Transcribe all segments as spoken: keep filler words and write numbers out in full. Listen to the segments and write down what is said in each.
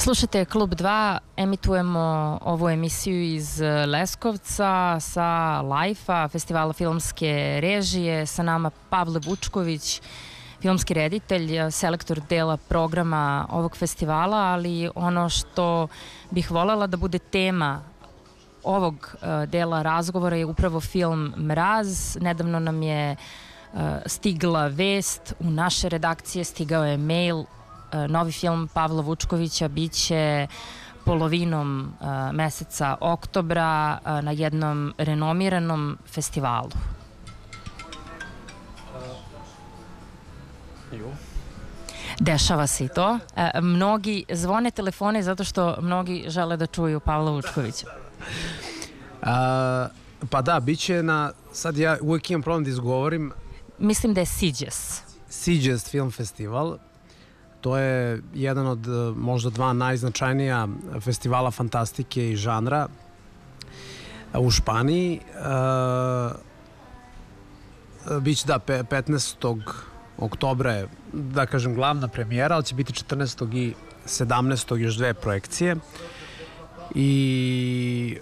Slušajte Klub dva, emitujemo ovu emisiju iz Leskovca sa Lajfa, festivala filmske režije. Sa nama Pavle Vučković, filmski reditelj, selektor dela programa ovog festivala, ali ono što bih voljela da bude tema ovog dela razgovora je upravo film Mraz. Nedavno nam je stigla vest, u naše redakcije stigao je mail. Novi film Pavla Vučkovića biće polovinom meseca oktobra na jednom renomiranom festivalu. Dešava se i to. Mnogi zvone telefone zato što mnogi žele da čuju Pavla Vučkovića. Pa da, bit će na, sad ja uvijek imam problem da izgovorim. Mislim da je Sitges. Sitges film festival. To je jedan od možda dva najznačajnija festivala fantastike i žanra u Španiji. Biće da petnaestog oktobra je, da kažem, glavna premijera, ali će biti četrnaestog i sedamnaestog još dve projekcije. I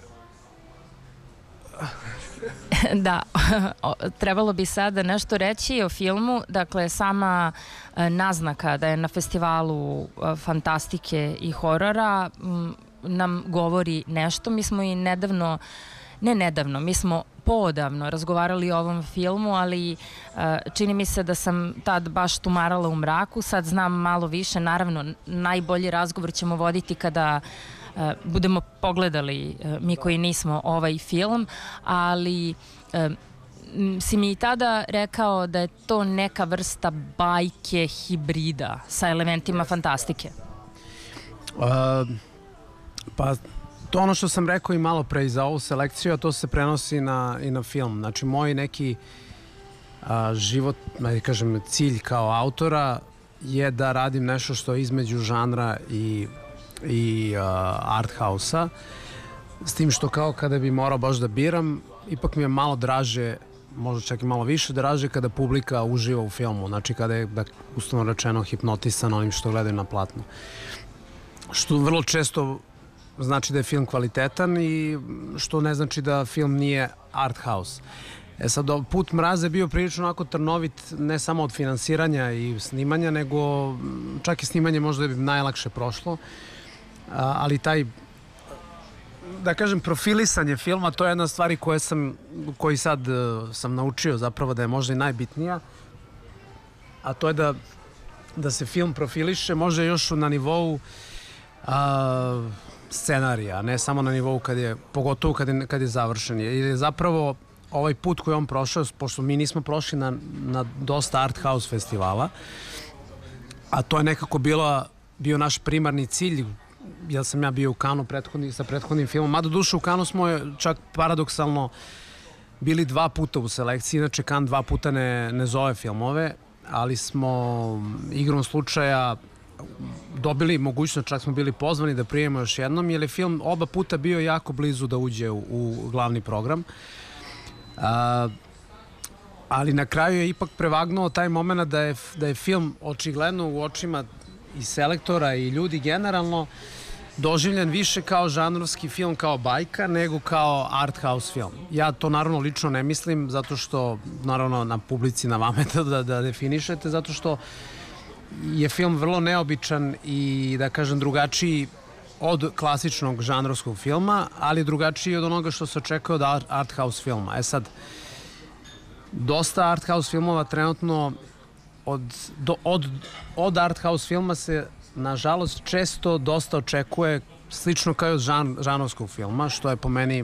da, trebalo bi sada nešto reći o filmu. Dakle, sama naznaka da je na festivalu fantastike i horora nam govori nešto. Mi smo i nedavno, ne nedavno, mi smo poodavno razgovarali o ovom filmu, ali čini mi se da sam tad baš tumarala u mraku. Sad znam malo više. Naravno, najbolji razgovor ćemo voditi kada budemo pogledali, mi koji nismo, ovaj film, ali si mi i tada rekao da je to neka vrsta bajke hibrida sa elementima fantastike. Pa to ono što sam rekao i malo pre i za ovu selekciju, a to se prenosi i na film. Znači, moj neki život, da kažem, cilj kao autora je da radim nešto što je između žanra i i art house-a, s tim što kao kada bi morao baš da biram, ipak mi je malo draže, možda čak i malo više draže kada publika uživa u filmu, znači kada je, da, uslovno rečeno, hipnotisan onim što gledaju na platnu. Što vrlo često znači da je film kvalitetan i što ne znači da film nije art house. E sad, put Mraza je bio prilično onako trnovit, ne samo od finansiranja i snimanja, nego čak i snimanje možda bi najlakše prošlo, ali taj, da kažem, profilisanje filma, to je jedna stvari koje sam, koji sad sam naučio zapravo da je možda i najbitnija, a to je da, da se film profiliše možda još na nivou a, scenarija, ne samo na nivou kad je, pogotovo kad je, kad je završen. Jer je zapravo ovaj put koji on prošao, pošto mi nismo prošli na, na dosta art house festivala, a to je nekako bila, bio naš primarni cilj, jer sam ja bio u Kanu prethodni, sa prethodnim filmom, mada duše u Kanu smo čak paradoksalno bili dva puta u selekciji, inače Kan dva puta ne, ne zove filmove, ali smo igrom slučaja dobili mogućnost, čak smo bili pozvani da prijemo još jednom, jer je film oba puta bio jako blizu da uđe u, u glavni program. A, ali na kraju je ipak prevagnuo taj moment da je, da je film očigledno u očima i selektora i ljudi generalno doživljen više kao žanrovski film, kao bajka, nego kao art house film. Ja to naravno lično ne mislim, zato što naravno na publici, na vama da, da definišete, zato što je film vrlo neobičan i, da kažem, drugačiji od klasičnog žanrovskog filma, ali drugačiji od onoga što se očekuje od art house filma. E sad, dosta art house filmova trenutno od, do, od, od art house filma se, nažalost, često dosta očekuje slično kao i od žan, žanrovskog filma, što je po meni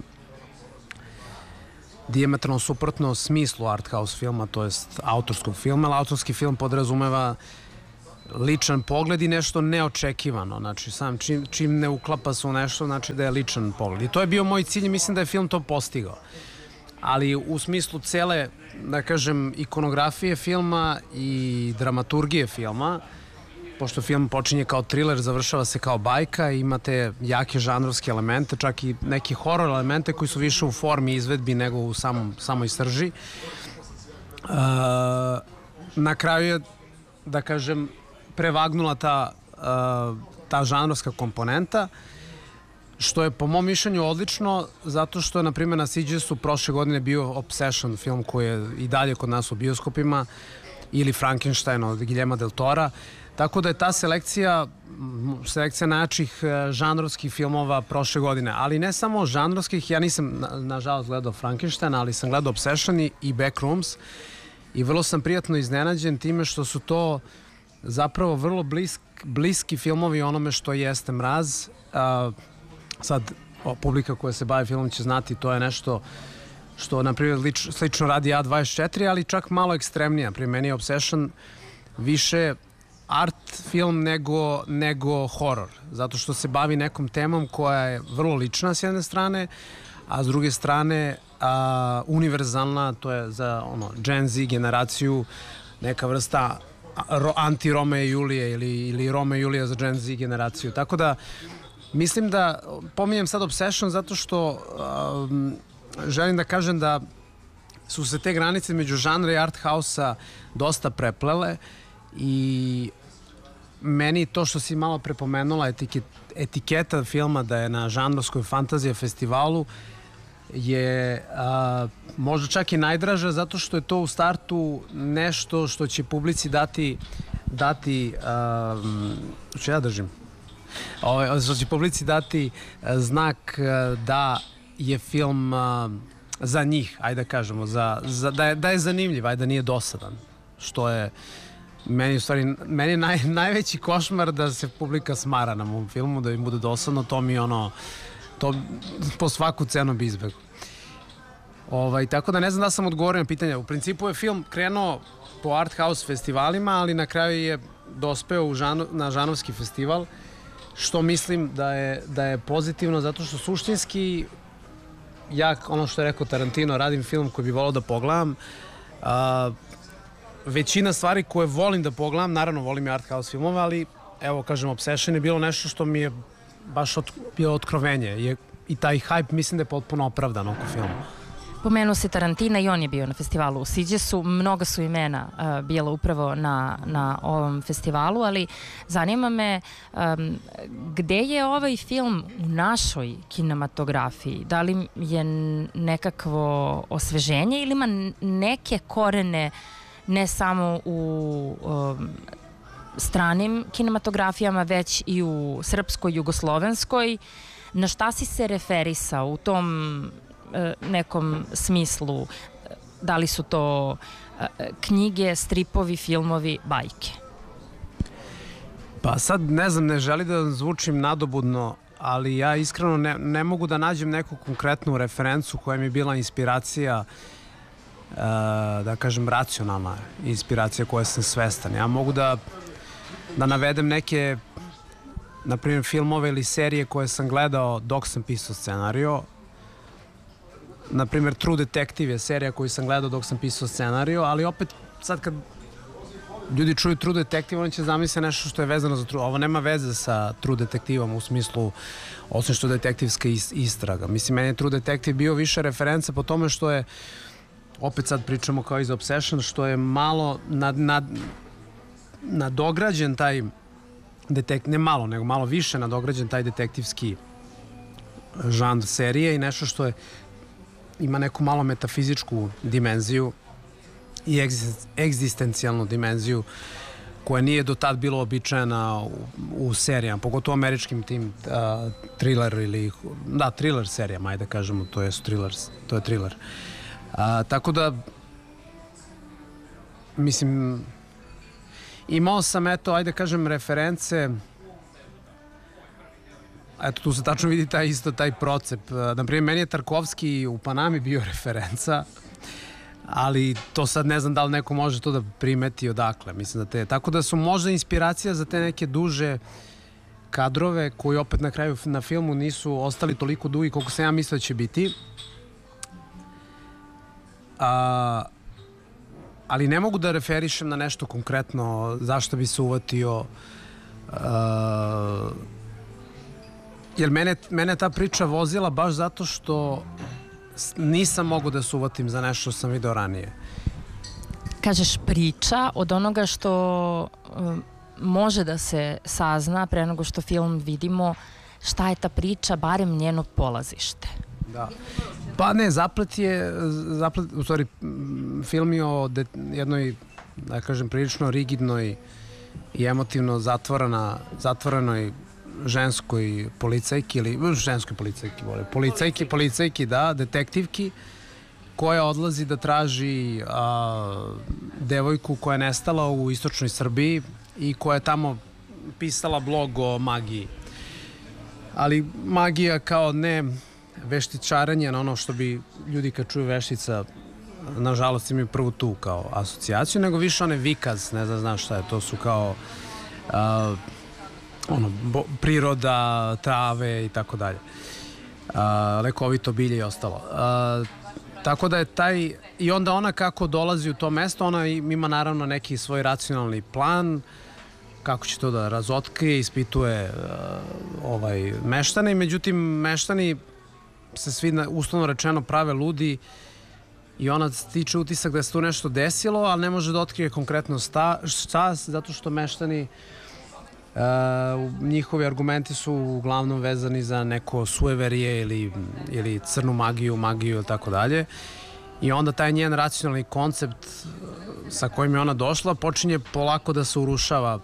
dijametralno suprotno smislu art house filma, to jest autorskog filma, ali autorski film podrazumeva ličan pogled i nešto neočekivano, znači sam čim, čim ne uklapa se u nešto, znači da je ličan pogled. I to je bio moj cilj i mislim da je film to postigao. Ali u smislu cele, da kažem, ikonografije filma i dramaturgije filma, pošto film počinje kao thriller, završava se kao bajka, imate jake žanrovske elemente, čak i neki horor elemente koji su više u formi izvedbi nego u samom, samoj srži. Uh, na kraju je, da kažem, prevagnula ta, uh, ta žanrovska komponenta, što je po mom mišljenju odlično, zato što je, na primjer, na Sitgesu prošle godine bio Obsession, film koji je i dalje kod nas u bioskopima, ili Frankenstein od Guillerma del Tora. Tako da je ta selekcija, selekcija najjačih žanrovskih filmova prošle godine. Ali ne samo žanrovskih, ja nisam, nažalost, gledao Frankenstein, ali sam gledao Obsession i Backrooms i vrlo sam prijatno iznenađen time što su to zapravo vrlo blisk, bliski filmovi onome što jeste Mraz. Uh, sad, o, publika koja se bavi filmom će znati, to je nešto što, na primjer, lič, slično radi A dvadeset četiri, ali čak malo ekstremnija. Pri meni je Obsession više art film nego, nego horor, zato što se bavi nekom temom koja je vrlo lična s jedne strane, a s druge strane a, univerzalna, to je za ono, Gen Z generaciju, neka vrsta anti-Rome i Julije ili, ili Rome i Julija za Gen Z generaciju. Tako da, mislim da, pominjem sad Obsession zato što um, želim da kažem da su se te granice među žanra i art house-a dosta preplele i meni to što si malo prepomenula, etiket, etiketa filma da je na žanrovskoj fantazije festivalu je a, možda čak i najdraža zato što je to u startu nešto što će publici dati dati a, što ja držim o, što će publici dati a, znak a, da je film a, za njih, ajde da kažemo za, za, da, je, da je zanimljiv, ajde da nije dosadan, što je meni u stvari, meni je naj, najveći košmar da se publika smara na mom filmu, da im bude dosadno, to mi ono, to po svaku cenu bi izbegao. Ovaj, tako da ne znam da sam odgovorio na pitanje. U principu je film krenuo po art house festivalima, ali na kraju je dospeo u žano, na žanovski festival, što mislim da je, da je pozitivno, zato što suštinski ja, ono što je rekao Tarantino, radim film koji bi volao da pogledam. A, većina stvari koje volim da pogledam, naravno volim i art house filmove, ali evo kažem, Obsession je bilo nešto što mi je baš od, bilo otkrovenje je, i taj hype mislim da je potpuno opravdan oko filma. Pomenuo si Tarantina i on je bio na festivalu u Sitgesu, mnoga su imena uh, bila upravo na, na ovom festivalu, ali zanima me um, gde je ovaj film u našoj kinematografiji? Da li je nekakvo osveženje ili ima neke korene ne samo u um, stranim kinematografijama, već i u srpskoj, jugoslovenskoj? Na šta si se referisao u tom nekom smislu? Da li su to knjige, stripovi, filmovi, bajke? Pa sad ne znam, ne želim da zvučim nadobudno, ali ja iskreno ne, ne mogu da nađem neku konkretnu referencu koja mi je bila inspiracija, da kažem racionalna inspiracija koja sam svestan. Ja mogu da, da navedem neke, na primjer, filmove ili serije koje sam gledao dok sam pisao scenario. Na primjer, True Detective je serija koju sam gledao dok sam pisao scenario, ali opet sad kad ljudi čuju True Detective, oni će zamisliti nešto što je vezano za True. Ovo nema veze sa True Detectivom u smislu, osim što je detektivska istraga. Mislim, meni je True Detective bio više referenca po tome što je, opet sad pričamo kao iz Obsession, što je malo nad, nad, nadograđen taj detektiv, ne malo, nego malo više nadograđen taj detektivski žanr serije i nešto što je ima neku malo metafizičku dimenziju i egzistencijalnu dimenziju koja nije do tad bilo običajena u, u serijama, pogotovo američkim tim uh, thriller ili, da, thriller serijama, ajde da kažemo, to je thriller, to je thriller. Uh, tako da, mislim, imao sam, eto, ajde da kažem, reference. Eto, tu se tačno vidi taj isto, taj procep. Naprimjer, meni je Tarkovski u Panami bio referenca, ali to sad ne znam da li neko može to da primeti odakle. Mislim da te, tako da su možda inspiracija za te neke duže kadrove koji opet na kraju na filmu nisu ostali toliko dugi koliko sam ja mislio da će biti. A, ali ne mogu da referišem na nešto konkretno zašto bi se uvatio a, jer mene, mene ta priča vozila baš zato što nisam mogu da se uvatim za nešto što sam video ranije. Kažeš priča od onoga što može da se sazna pre nego što film vidimo šta je ta priča, barem njeno polazište. Da. Pa ne, Zaplet je, Zaplet, u stvari, film je o de, jednoj, da kažem, prilično rigidnoj i emotivno zatvorena, zatvorenoj ženskoj policajki, ili ženskoj policajki, vole, policajki, policajki, da, detektivki, koja odlazi da traži a, devojku koja je nestala u istočnoj Srbiji i koja je tamo pisala blog o magiji. Ali magija kao ne veštičaranje, na ono što bi ljudi kad čuju veštica, nažalost imaju prvu tu kao asocijaciju, nego više one vikaz, ne znam, znaš šta je, to su kao a, ono, bo, priroda, trave i tako dalje. Lekovito bilje i ostalo. A, tako da je taj, i onda ona kako dolazi u to mesto, ona ima naravno neki svoj racionalni plan, kako će to da razotkrije, ispituje uh, ovaj, meštane, međutim meštani se svi, uslovno rečeno, prave ludi i ona stiče utisak da se tu nešto desilo, ali ne može da otkrije konkretno sta, šta, zato što meštani, uh, njihovi argumenti su uglavnom vezani za neko sueverije ili, ili crnu magiju, magiju ili tako dalje. I onda taj njen racionalni koncept sa kojim je ona došla počinje polako da se urušava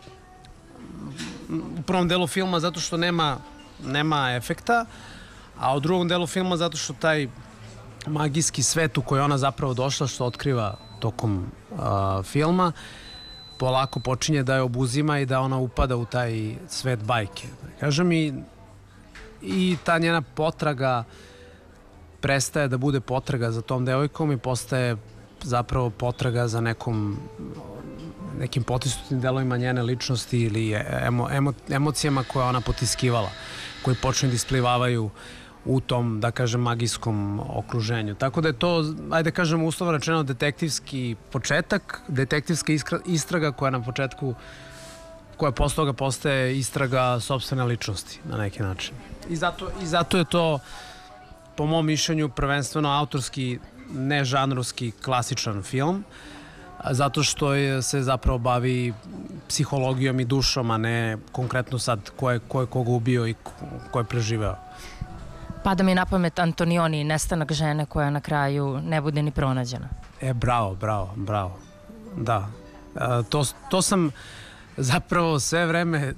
u prvom delu filma zato što nema, nema efekta, a u drugom delu filma zato što taj magijski svet u koji ona zapravo došla, što otkriva tokom uh, filma, polako počinje da je obuzima i da ona upada u taj svet bajke. Kažem, i, i ta njena potraga prestaje da bude potraga za tom devojkom i postaje zapravo potraga za nekom nekim potisnutim delovima njene ličnosti ili emo, emo, emocijama koje ona potiskivala, koji počnu da isplivavaju u tom, da kažem, magijskom okruženju. Tako da je to, ajde kažem, uslovno rečeno detektivski početak, detektivska iskra, istraga koja na početku, koja posle toga postaje istraga sopstvene ličnosti na neki način. I zato, i zato je to, po mom mišljenju, prvenstveno autorski, ne žanrovski, klasičan film, zato što je, se zapravo bavi psihologijom i dušom, a ne konkretno sad ko je, ko je koga ubio i ko je preživeo. Pada mi na pamet Antonioni, nestanak žene koja na kraju ne bude ni pronađena. E, bravo, bravo, bravo. Da. E, to, to sam zapravo sve vreme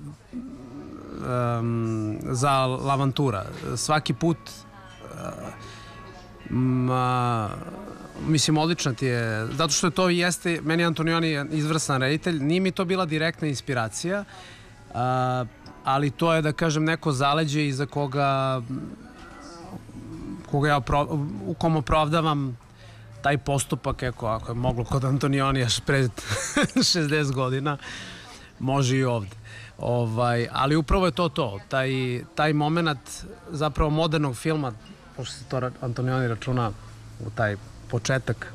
um, za Lavantura. Svaki put um, uh, mislim, odlična ti je, zato što to jeste, meni Antonioni izvrstan reditelj, nije mi to bila direktna inspiracija, uh, ali to je, da kažem, neko zaleđe iza koga koga ja pro, u kom opravdavam taj postupak, eko, ako je moglo kod Antonionija pred šezdeset godina, može i ovde. Ovaj, ali upravo je to to, taj, taj moment zapravo modernog filma, pošto se to Antonioni računa u taj početak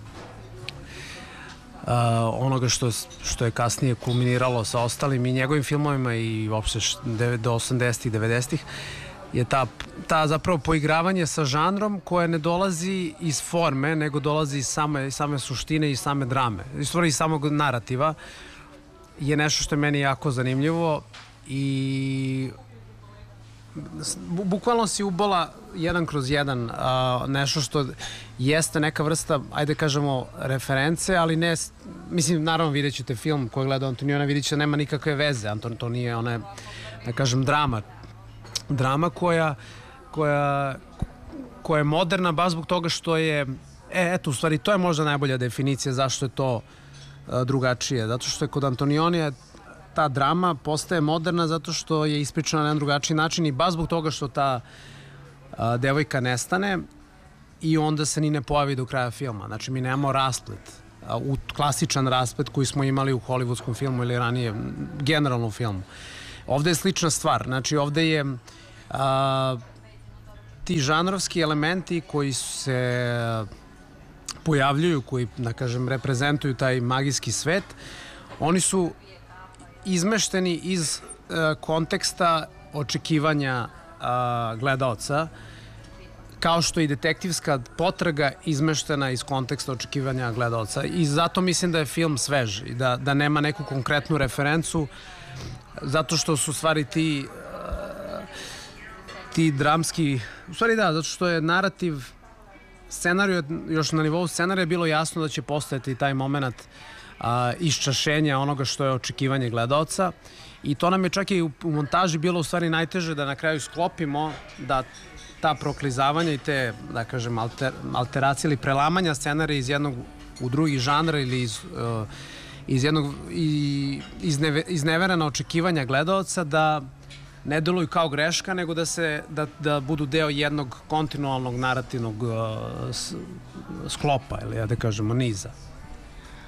uh, onoga što, što je kasnije kulminiralo sa ostalim i njegovim filmovima i uopšte do osamdesetih, devedesetih, je ta, ta zapravo poigravanje sa žanrom koje ne dolazi iz forme, nego dolazi iz same, same suštine i same drame. I stvari iz samog narativa je nešto što je meni jako zanimljivo i bukvalno si ubola jedan kroz jedan uh, nešto što jeste neka vrsta, ajde kažemo, reference, ali ne, mislim, naravno vidjet ćete film koji gleda Antoniona, vidjet će da nema nikakve veze. Anton, to nije ona, da kažem, drama. Drama koja, koja, koja je moderna baš zbog toga što je, e, eto, u stvari, to je možda najbolja definicija zašto je to uh, drugačije. Zato što je kod Antonionija ta drama postaje moderna zato što je ispričana na jedan drugačiji način i baš zbog toga što ta a, devojka nestane i onda se ni ne pojavi do kraja filma. Znači, mi nemamo rasplet, a, u klasičan rasplet koji smo imali u hollywoodskom filmu ili ranije, generalno u filmu. Ovde je slična stvar. Znači, ovde je a, ti žanrovski elementi koji se pojavljuju, koji, da kažem, reprezentuju taj magijski svet, oni su izmešteni iz uh, konteksta očekivanja uh, gledaoca, kao što i detektivska potraga izmeštena iz konteksta očekivanja gledaoca. I zato mislim da je film svež i da, da nema neku konkretnu referencu zato što su u stvari ti ti dramski, u stvari da, zato što je narativ scenariju, još na nivou scenarija je bilo jasno da će postojati taj moment a, iščašenja onoga što je očekivanje gledaoca i to nam je čak i u, u montaži bilo u stvari najteže da na kraju sklopimo da ta proklizavanja i te, da kažem, alter, alteracije ili prelamanja scenarija iz jednog u drugi žanr ili iz, uh, iz jednog i, iz neve, izneverena očekivanja gledaoca da ne deluju kao greška, nego da se da, da budu deo jednog kontinualnog narativnog uh, sklopa ili ja da kažemo niza.